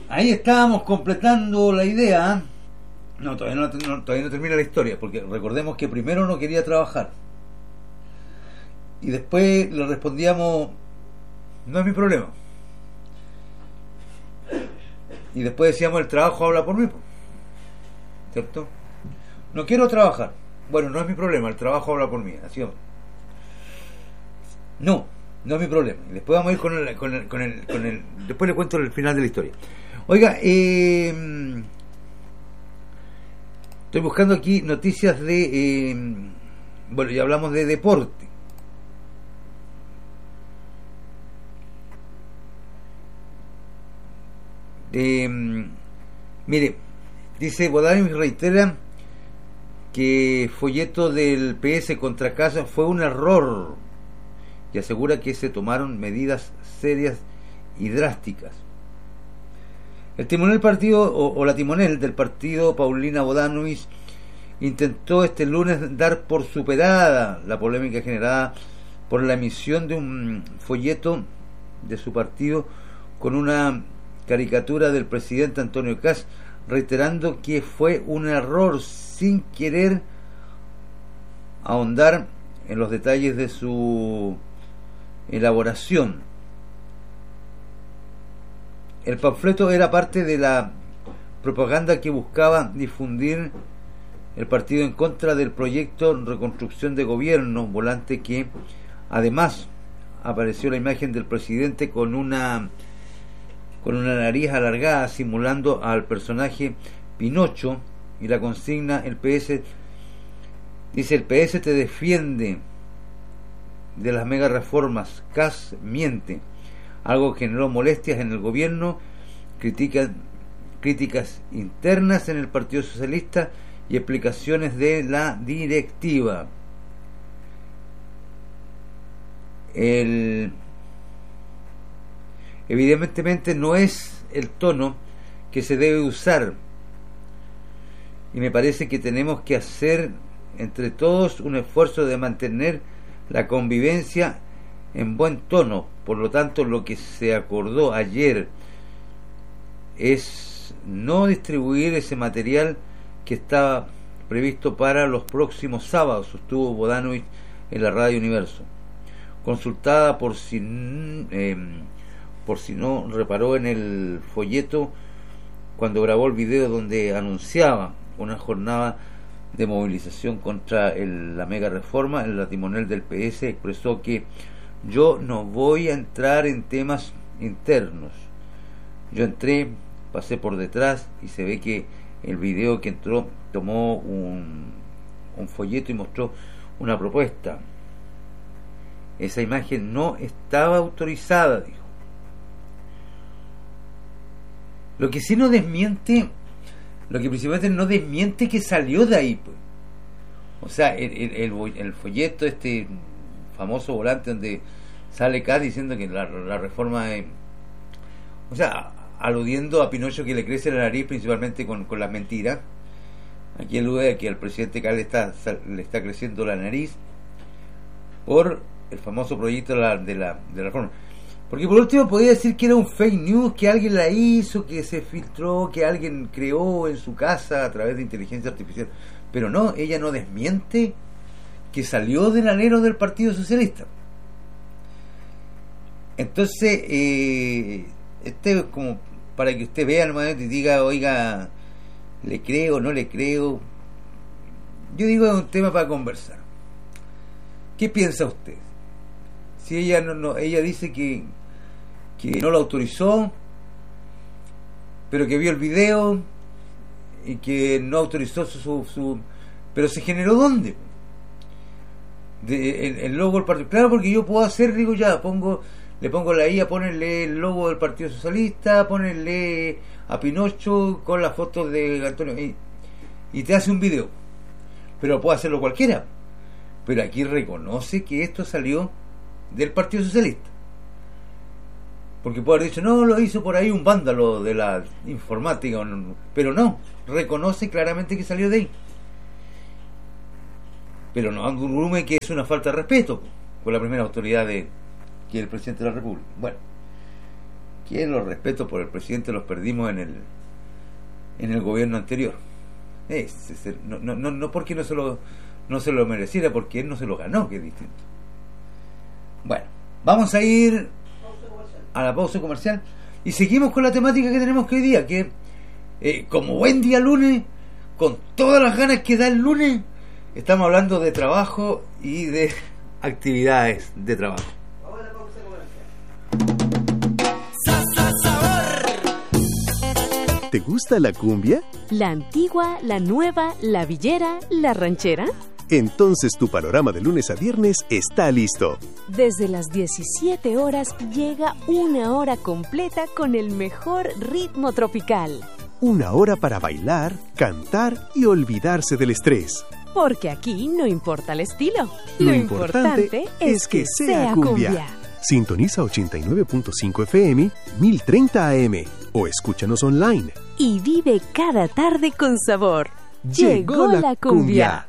Ahí estábamos completando la idea. No, todavía no termina la historia, porque recordemos que primero no quería trabajar. Y después le respondíamos, no es mi problema. Y después decíamos, el trabajo habla por mí, ¿cierto? No quiero trabajar. Bueno, no es mi problema, el trabajo habla por mí. Así vamos. No es mi problema. Y después vamos a ir con el después le cuento el final de la historia. Oiga, estoy buscando aquí noticias de bueno, ya hablamos de deporte. Mire, dice Bodanovich reitera que folleto del PS contra Casa fue un error y asegura que se tomaron medidas serias y drásticas. El timonel del partido, o la timonel del partido, Paulina Bodanovich, intentó este lunes dar por superada la polémica generada por la emisión de un folleto de su partido con una caricatura del presidente Antonio Kast, reiterando que fue un error, sin querer ahondar en los detalles de su elaboración. El panfleto era parte de la propaganda que buscaba difundir el partido en contra del proyecto Reconstrucción de Gobierno, volante que además apareció la imagen del presidente con una nariz alargada simulando al personaje Pinocho, y la consigna el PS dice: el PS te defiende de las mega reformas, Kast miente. Algo generó molestias en el gobierno, críticas internas en el Partido Socialista y explicaciones de la directiva. Evidentemente no es el tono que se debe usar, y me parece que tenemos que hacer entre todos un esfuerzo de mantener la convivencia en buen tono. Por lo tanto, lo que se acordó ayer es no distribuir ese material que estaba previsto para los próximos sábados, sostuvo Bodanovich en la Radio Universo. Consultada por si no reparó en el folleto cuando grabó el video donde anunciaba una jornada de movilización contra la mega reforma, el timonel del PS expresó que yo no voy a entrar en temas internos. Yo entré, pasé por detrás y se ve que el video que entró tomó un folleto y mostró una propuesta. Esa imagen no estaba autorizada, dijo. Lo que sí no desmiente, lo que principalmente no desmiente que salió de ahí, pues. O sea, el folleto, este famoso volante donde sale Kast diciendo que la reforma es, o sea, aludiendo a Pinocho que le crece la nariz principalmente con las mentiras. Aquí alude a que al presidente Kast le está creciendo la nariz por el famoso proyecto de la reforma. Porque por último podía decir que era un fake news, que alguien la hizo, que se filtró, que alguien creó en su casa a través de inteligencia artificial. Pero no, ella no desmiente que salió del alero del Partido Socialista. Entonces, este es como para que usted vea nomás y diga, oiga, ¿le creo o no le creo? Yo digo, es un tema para conversar. ¿Qué piensa usted? Si ella ella dice que no lo autorizó, pero que vio el video y que no autorizó su pero se generó ¿dónde? El logo del partido. Claro, porque yo puedo hacer, digo, ya le pongo la I a ponerle el logo del Partido Socialista, ponerle a Pinocho con la foto de Antonio y te hace un video, pero puede hacerlo cualquiera. Pero aquí reconoce que esto salió del Partido Socialista, porque puede haber dicho, no, lo hizo por ahí un vándalo de la informática, pero no, reconoce claramente que salió de ahí. Pero no asume que es una falta de respeto con la primera autoridad que es el presidente de la República. Bueno, que los respetos por el presidente los perdimos en el gobierno anterior. No porque no se lo mereciera, porque él no se lo ganó, que es distinto. Bueno, vamos a ir a la pausa comercial y seguimos con la temática que tenemos que hoy día, que como buen día lunes, con todas las ganas que da el lunes, estamos hablando de trabajo y de actividades de trabajo. Vamos a la pausa comercial. ¿Te gusta la cumbia? ¿La antigua, la nueva, la villera, la ranchera? Entonces tu panorama de lunes a viernes está listo. Desde las 17 horas llega una hora completa con el mejor ritmo tropical. Una hora para bailar, cantar y olvidarse del estrés. Porque aquí no importa el estilo. Lo importante es que sea cumbia. Sintoniza 89.5 FM, 1030 AM o escúchanos online. Y vive cada tarde con sabor. Llegó la cumbia.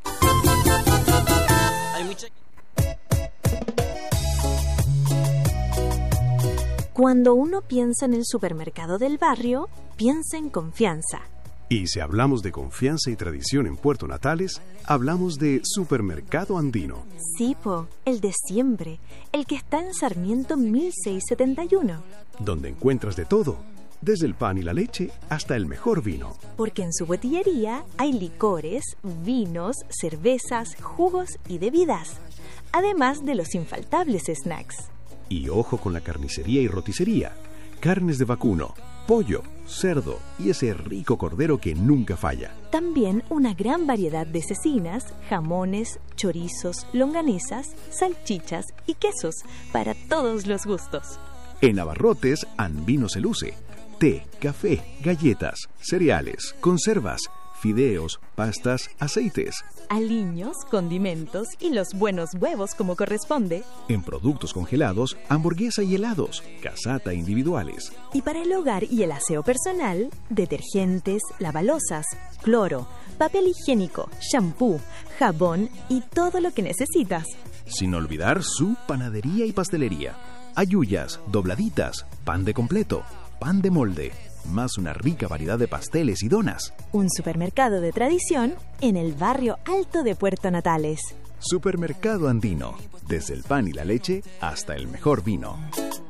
Cuando uno piensa en el supermercado del barrio, piensa en confianza. Y si hablamos de confianza y tradición en Puerto Natales, hablamos de Supermercado Andino. Sí, el de siempre, el que está en Sarmiento 1671. Donde encuentras de todo, desde el pan y la leche hasta el mejor vino. Porque en su botillería hay licores, vinos, cervezas, jugos y bebidas. Además de los infaltables snacks. Y ojo con la carnicería y roticería. Carnes de vacuno, pollo, cerdo y ese rico cordero que nunca falla. También una gran variedad de cecinas, jamones, chorizos, longanizas, salchichas y quesos para todos los gustos. En Abarrotes, Anvino se luce. Té, café, galletas, cereales, conservas, fideos, pastas, aceites. Aliños, condimentos y los buenos huevos como corresponde. En productos congelados, hamburguesa y helados, casata individuales. Y para el hogar y el aseo personal, detergentes, lavalosas, cloro, papel higiénico, shampoo, jabón y todo lo que necesitas. Sin olvidar su panadería y pastelería. Ayuyas, dobladitas, pan de completo, pan de molde, más una rica variedad de pasteles y donas. Un supermercado de tradición en el barrio alto de Puerto Natales. Supermercado Andino, desde el pan y la leche hasta el mejor vino.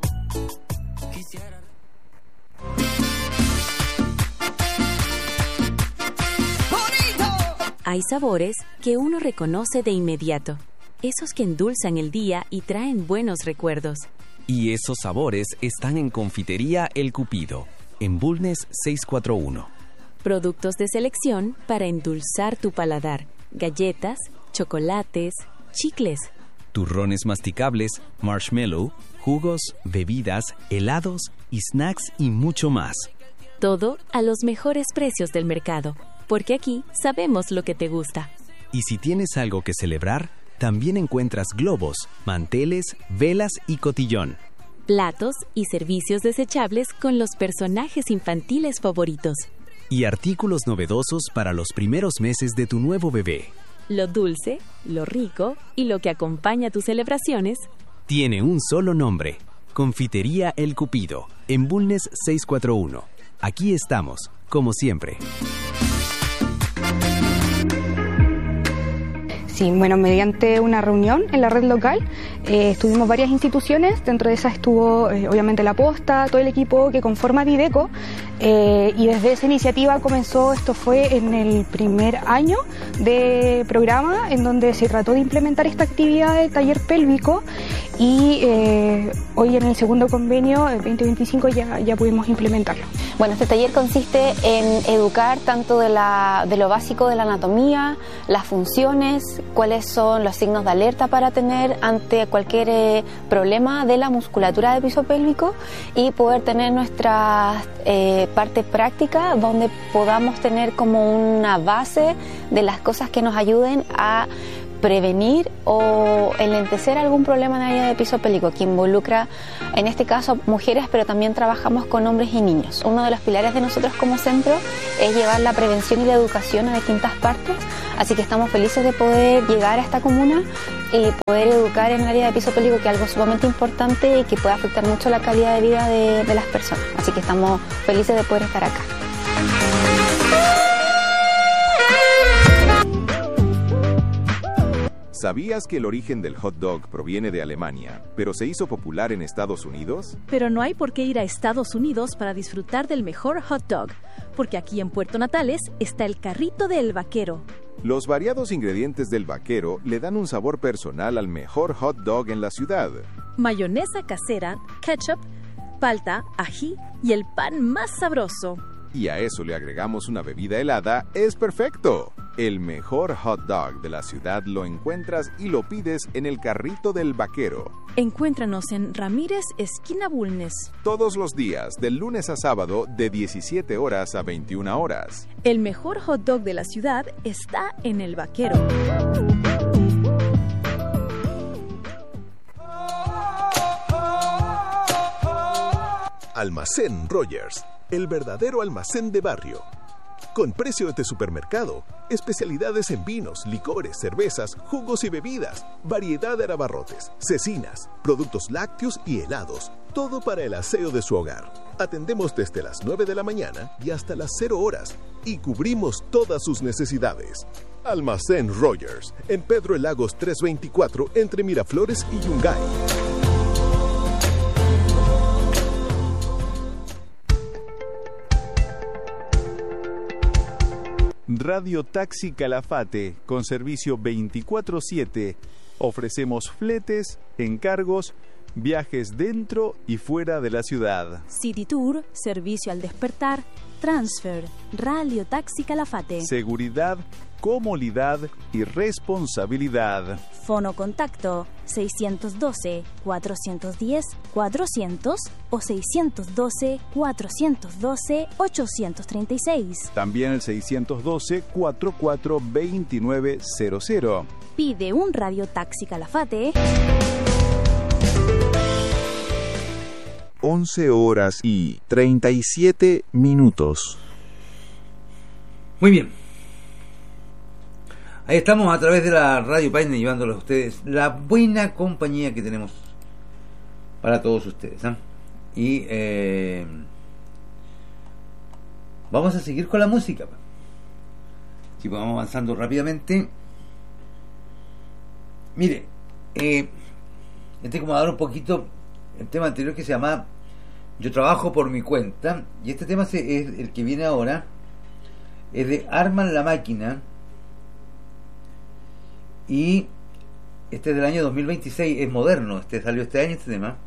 Hay sabores que uno reconoce de inmediato, esos que endulzan el día y traen buenos recuerdos. Y esos sabores están en Confitería El Cupido, en Bulnes 641. Productos de selección para endulzar tu paladar. Galletas, chocolates, chicles. Turrones masticables, marshmallow, jugos, bebidas, helados y snacks y mucho más. Todo a los mejores precios del mercado, porque aquí sabemos lo que te gusta. Y si tienes algo que celebrar, también encuentras globos, manteles, velas y cotillón. Platos y servicios desechables con los personajes infantiles favoritos. Y artículos novedosos para los primeros meses de tu nuevo bebé. Lo dulce, lo rico y lo que acompaña tus celebraciones tiene un solo nombre: Confitería El Cupido, en Bulnes 641. Aquí estamos, como siempre. Sí, bueno, mediante una reunión en la red local estuvimos varias instituciones, dentro de esas estuvo obviamente la Posta, todo el equipo que conforma Dideco, y desde esa iniciativa comenzó, esto fue en el primer año de programa, en donde se trató de implementar esta actividad de taller pélvico, y hoy en el segundo convenio 2025 ya pudimos implementarlo. Bueno, este taller consiste en educar tanto de lo básico de la anatomía, las funciones, cuáles son los signos de alerta para tener ante cualquier problema de la musculatura del piso pélvico, y poder tener nuestra parte práctica donde podamos tener como una base de las cosas que nos ayuden a prevenir o enlentecer algún problema en el área de piso pélvico, que involucra en este caso mujeres, pero también trabajamos con hombres y niños. Uno de los pilares de nosotros como centro es llevar la prevención y la educación a distintas partes, así que estamos felices de poder llegar a esta comuna y poder educar en el área de piso pélvico, que es algo sumamente importante y que puede afectar mucho la calidad de vida de las personas. Así que estamos felices de poder estar acá. ¿Sabías que el origen del hot dog proviene de Alemania, pero se hizo popular en Estados Unidos? Pero no hay por qué ir a Estados Unidos para disfrutar del mejor hot dog, porque aquí en Puerto Natales está el carrito del vaquero. Los variados ingredientes del vaquero le dan un sabor personal al mejor hot dog en la ciudad. Mayonesa casera, ketchup, palta, ají y el pan más sabroso. Y a eso le agregamos una bebida helada, es perfecto. El mejor hot dog de la ciudad lo encuentras y lo pides en el carrito del vaquero. Encuéntranos en Ramírez, esquina Bulnes. Todos los días, del lunes a sábado, de 17 horas a 21 horas. El mejor hot dog de la ciudad está en el vaquero. Almacén Rogers, el verdadero almacén de barrio. Con precios de supermercado, especialidades en vinos, licores, cervezas, jugos y bebidas, variedad de abarrotes, cecinas, productos lácteos y helados, todo para el aseo de su hogar. Atendemos desde las 9 de la mañana y hasta las 0 horas y cubrimos todas sus necesidades. Almacén Rogers, en Pedro el Lagos 324, entre Miraflores y Yungay. Radio Taxi Calafate, con servicio 24/7. Ofrecemos fletes, encargos, viajes dentro y fuera de la ciudad. City Tour, servicio al despertar, transfer, Radio Taxi Calafate. Seguridad, comodidad y responsabilidad. Fono contacto 612-410-400 o 612-412-836. También el 612-442900. Pide un Radio Taxi Calafate. 11 horas y 37 minutos. Muy bien. Ahí estamos a través de la Radio Paine llevándoles a ustedes la buena compañía que tenemos para todos ustedes, ¿eh? Y vamos a seguir con la música. Si vamos avanzando rápidamente. Mire, como a dar un poquito el tema anterior que se llama Yo trabajo por mi cuenta, y este tema es el que viene ahora, es de Arman la Máquina. Y este es del año 2026, es moderno, salió este año este tema.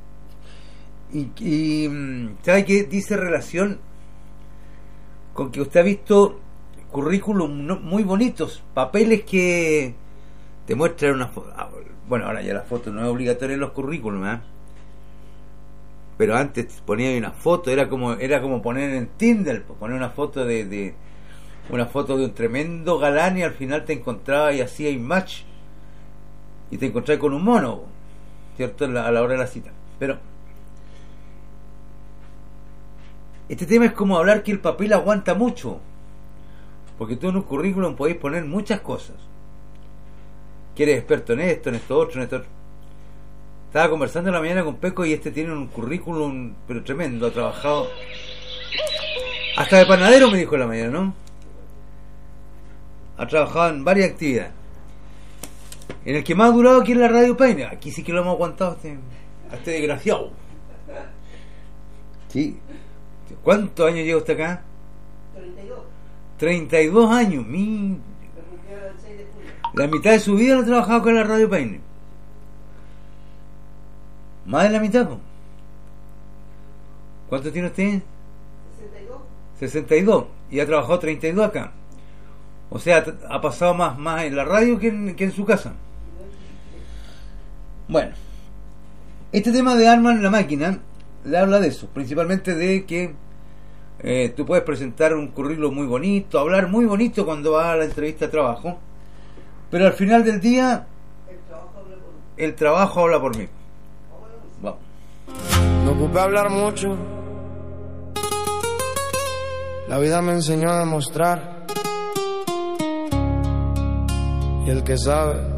Y ¿sabe qué dice relación con que usted ha visto currículum muy bonitos, papeles que te muestran una foto? Bueno, ahora ya la foto no es obligatoria en los currículum, ¿eh? Pero antes ponía una foto, era como poner en Tinder, poner una foto de un tremendo galán y al final te encontrabas y hacías match y te encontrabas con un mono, ¿cierto? A la hora de la cita. Pero este tema es como hablar que el papel aguanta mucho, porque tú en un currículum podéis poner muchas cosas, que eres experto en esto otro. Estaba conversando en la mañana con Peco y tiene un currículum pero tremendo, ha trabajado hasta de panadero, me dijo en la mañana, ¿no? Ha trabajado en varias actividades. En el que más ha durado aquí en la Radio Paine, aquí sí que lo hemos aguantado a este desgraciado. Sí. ¿Cuántos años lleva usted acá? 32 años. La mitad de su vida lo ha trabajado con la Radio Paine. Más de la mitad, ¿no? ¿Cuánto tiene usted? 62. Y ha trabajado 32 acá. O sea, ha pasado más en la radio que en su casa. Bueno, este tema de Arman la Máquina le habla de eso, principalmente de que tú puedes presentar un currículum muy bonito, hablar muy bonito cuando vas a la entrevista de trabajo, pero al final del día el trabajo habla por mí. Vamos. No ocupé hablar mucho, la vida me enseñó a demostrar, y el que sabe